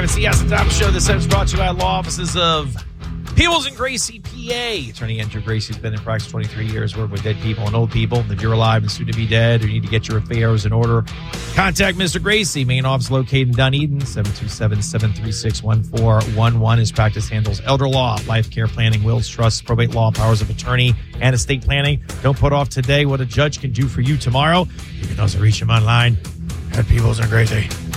live. It's the Yes and Tom Show. This is brought to you by law offices of Peebles and Gracie, PA. Attorney Andrew Gracie's been in practice 23 years, working with dead people and old people. If you're alive and soon to be dead, or you need to get your affairs in order, contact Mr. Gracie. Main office located in Dunedin, 727-736-1411. His practice handles elder law, life care planning, wills, trusts, probate law, powers of attorney, and estate planning. Don't put off today what a judge can do for you tomorrow. You can also reach him online at Peebles and Gracie.